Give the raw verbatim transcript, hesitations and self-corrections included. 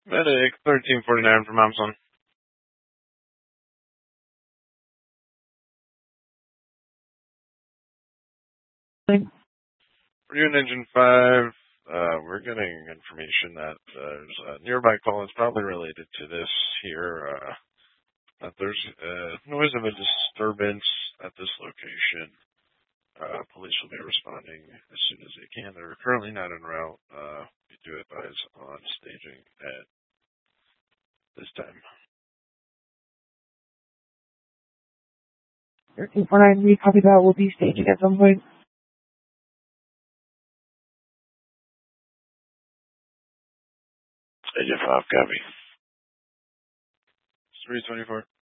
Medic thirteen forty-nine from Amazon. For unit engine five, uh, we're getting information that there's a nearby call. It's probably related to this here. Uh, that there's uh, noise of a disturbance at this location. Uh, police will be responding as soon as they can. They're currently not en route. Uh, we do advise on staging at this time. thirteen forty-nine, we copy that. We'll be staging at some point. Agent five, copy. three twenty-four.